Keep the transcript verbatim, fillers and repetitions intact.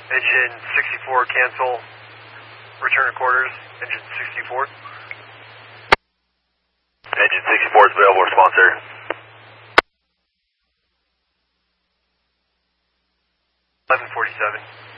Engine sixty-four, cancel. Return to quarters. Engine sixty-four. Engine sixty-four is available, response, sir. eleven forty-seven.